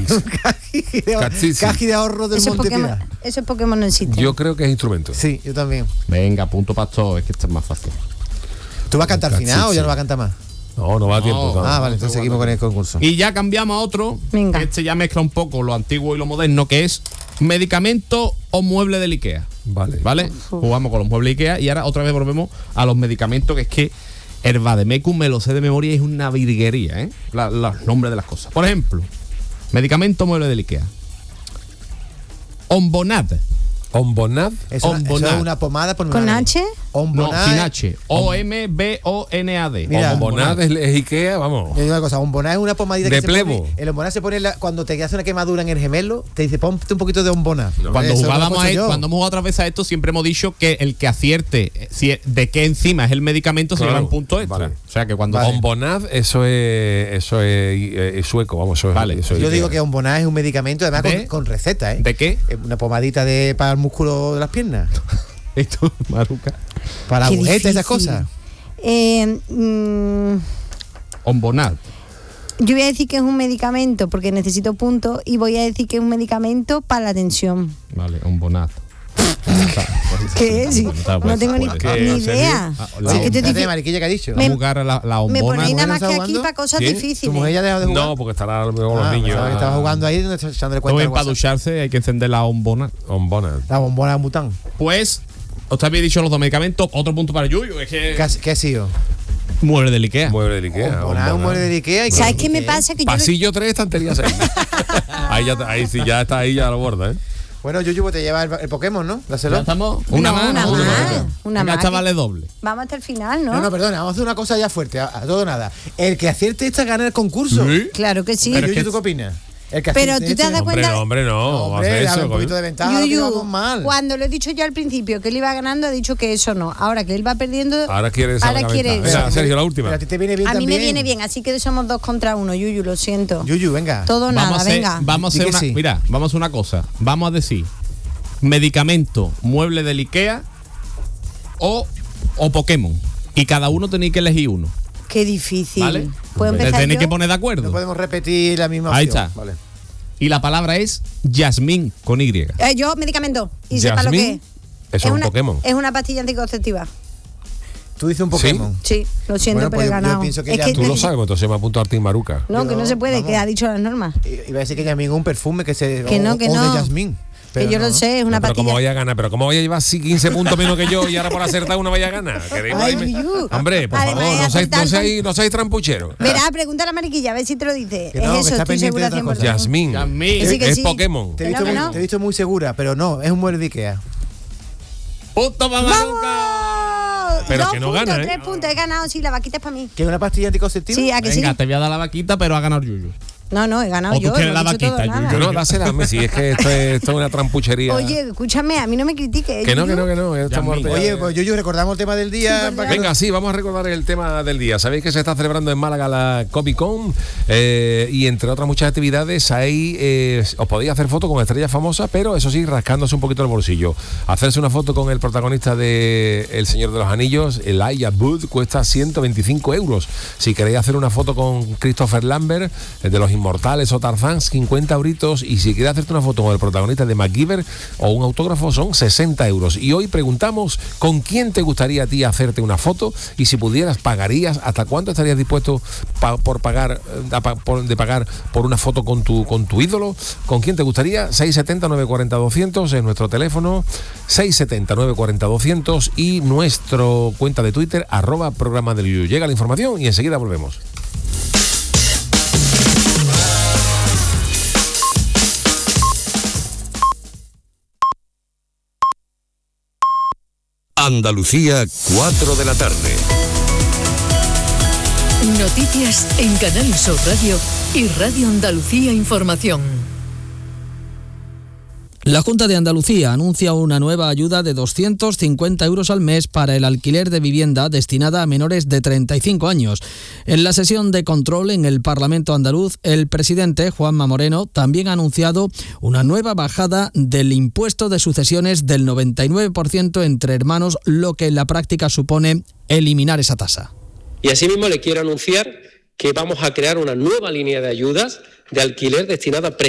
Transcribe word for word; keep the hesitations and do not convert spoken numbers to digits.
caji de, Cachichi. caji de ahorro del Eso es Monte Pokémon, Pilar. eso es Pokémon no existe. Yo creo que es instrumento. Sí, yo también. Venga, punto pastor, es que esto es más fácil. ¿Tú vas a cantar al final o ya no vas a cantar más? No, no va a tiempo. No. claro. Ah, vale, entonces seguimos con el concurso. Y ya cambiamos a otro. Venga. Este ya mezcla un poco lo antiguo y lo moderno, que es medicamento o mueble del IKEA. Vale. ¿Vale? Jugamos con los muebles IKEA y ahora otra vez volvemos a los medicamentos, que es que el Vademecum me lo sé de memoria y es una virguería, ¿eh? La- los nombres de las cosas. Por ejemplo, medicamento mueble del IKEA. Ombonad. Ombonad. Es una, eso Ombonad. es una pomada por ¿Con H? No, Ombonad. sin H. O M B O N A D. Mira, Ombonad es, es Ikea, vamos. Yo digo una cosa, Ombonad es una pomadita De que se plevo. pone, el Ombonad se pone la- cuando te hace una quemadura en el gemelo, te dice ponte un poquito de Ombonad. Cuando Eso lo he jugábamos puesto a, yo. cuando hemos jugado otras veces a esto, siempre hemos dicho que el que acierte eh, si es- de qué enzima es el medicamento se Claro, lleva un punto extra. vale. O sea que cuando Vale. Ombonad, eso es, eso es, eh, es sueco, vamos, eso es. Vale. eso es Yo Ikea. digo que Ombonad es un medicamento, además ¿De? con, con receta, ¿eh? ¿De qué? Es una pomadita de para el músculo de las piernas, Esto, Maruca. para Qué agujetas y esas difícil. cosas. Eh, mm, Ombonad. yo voy a decir que es un medicamento porque necesito puntos y voy a decir que es un medicamento para la tensión. Vale, Ombonad. ¿Qué es? Sí, Está, no pues, tengo ni, pues, ni ¿qué? idea. Ah, Sí, la- que te Espérate, dice- mariquilla, que ha dicho. Me- Jugar a la, la me ombona. ponéis nada más que ¿Está aquí jugando? para cosas ¿Quién? ¿Tu difíciles. mujer ya ha dejado de jugar? No, porque estará con los Ah, niños. pensaba que estaba jugando ahí donde está echándole cuenta También al para WhatsApp. ducharse hay que encender la ombona. Ombonad. La bombona mután. Pues, os había dicho los dos medicamentos. Otro punto para Yuyu. Es que. ¿Qué ha, qué ha sido? Mueble del Ikea. Mueble del Ikea. Ombonad, un Ombonad. mueble de Ikea. y ¿Sabes que- qué me que- pasa? Que yo Pasillo tres, estantería seis. ahí, ya, ahí sí, ya está ahí, ya a la borda, ¿eh? Bueno, Yuyu, te lleva el, el Pokémon, ¿no? ¿Ya Dáselo. estamos? No, Una más. una ¿no? más, Venga, una más. chavales, doble. vamos hasta el final, ¿no? No, no, perdona, vamos a hacer una cosa ya fuerte, a, a todo o nada. El que acierte esta gana el concurso. ¿Sí? Claro que sí. Pero es Yuyu, que- ¿tú qué opinas? El que Pero acierte tú te has este- dado Hombre, cuenta- no, hombre, no. No, vamos a hombre, hacer dame eso. un poquito de ventaja, lo que Yuyu, vamos mal. cuando lo he dicho yo al principio que él iba ganando, ha dicho que eso no. Ahora que él va perdiendo, Ahora quiere ahora sacar quiere ventaja. eso. Venga, Sergio, la última. Pero a ti te viene bien A mí también. me viene bien, así que somos dos contra uno, Yuyu, lo siento. Yuyu, venga. Todo Vamos nada, a hacer, venga. vamos a Di hacer que una, sí. mira, vamos a hacer una cosa. Vamos a decir medicamento, mueble del Ikea o, o Pokémon. Y cada uno tenéis que elegir uno. Qué difícil. ¿Vale? ¿Puedo Te empezar tenéis yo? que poner de No acuerdo. podemos repetir la misma opción. Ahí está. Vale. Y la palabra es Yasmín con Y. Eh, yo, medicamento. Y sepa lo que Yasmín, es. eso es un una, Pokémon. Es una pastilla anticonceptiva. Tú dices un Pokémon. Sí, lo siento, Bueno, pero he pues yo- yo ganado. pienso que Es ya que Tú lo necesito- sabes, entonces me apunto a Artín Maruca. No, que no se puede, Vamos. que ha dicho las normas. I- Iba a decir que Yasmín es un perfume que se. Que no, o- que o no. de Yasmín. Que yo lo sé, es una No, pero como pastilla. voy a ganar, pero como voy a llevar así quince puntos menos que yo y ahora por acertar una vaya a ganar. ¿Queréis Ay, darme- Yuyu. Hombre, por Además, favor, he no seáis, no acertado seáis, no seáis trampucheros. Verá, pregunta a la mariquilla, a ver si te lo dice. Que no, que es eso, está estoy pendiente segura de otra cien por cosa. ciento. Yasmín. Yasmín. Que sí, que Es sí. Pokémon. Te he, Que visto no, que muy, no. te he visto muy segura, pero no, es un mueble de Ikea. ¡Punto para Maruca! ¡Vamos! Pero Dos que no puntos, gana, ¿eh? tres puntos, he ganado, sí, la vaquita es para mí. ¿Que es una pastilla anticonceptiva? Sí, ¿a que Venga, sí? te voy a dar la vaquita, pero ha ganado Yuyu. No, no, he ganado O tú yo. quieres lo he la dicho todo, vaquita, nada. Yo no, dásela a mí, si es que esto es, esto es una trampuchería. Oye, escúchame, a mí no me critiques. que no, que Yuyu. no, que no. Estamos Yasmín. hartos ya Oye, de- pues Yuyu, recordamos el tema del día. Sí, para que- Venga, sí, vamos a recordar el tema del día. Sabéis que se está celebrando en Málaga la Comic Con eh, y entre otras muchas actividades ahí eh, os podéis hacer fotos con estrellas famosas, pero eso sí, rascándose un poquito el bolsillo. Hacerse una foto con el protagonista de El Señor de los Anillos, Elijah Wood, cuesta ciento veinticinco euros. Si queréis hacer una foto con Christopher Lambert, el de Los Inmortales o Tarzán, cincuenta euritos. Y si quieres hacerte una foto con el protagonista de MacGyver o un autógrafo, son sesenta euros. Y hoy preguntamos con quién te gustaría a ti hacerte una foto y si pudieras, ¿pagarías? ¿Hasta cuánto estarías dispuesto pa- por pagar eh, a pa- por- de pagar por una foto con tu con tu ídolo? ¿Con quién te gustaría? seis siete cero, nueve cuatro cero, doscientos es nuestro teléfono, seis siete cero, nueve cuatro cero, doscientos y nuestro cuenta de Twitter, arroba programa del Yuyu. Llega la información y enseguida volvemos. Andalucía, cuatro de la tarde. Noticias en Canal Sur Radio y Radio Andalucía Información. La Junta de Andalucía anuncia una nueva ayuda de doscientos cincuenta euros al mes para el alquiler de vivienda destinada a menores de treinta y cinco años. En la sesión de control en el Parlamento andaluz, el presidente Juanma Moreno también ha anunciado una nueva bajada del impuesto de sucesiones del noventa y nueve por ciento entre hermanos, lo que en la práctica supone eliminar esa tasa. Y asimismo le quiero anunciar que vamos a crear una nueva línea de ayudas de alquiler destinada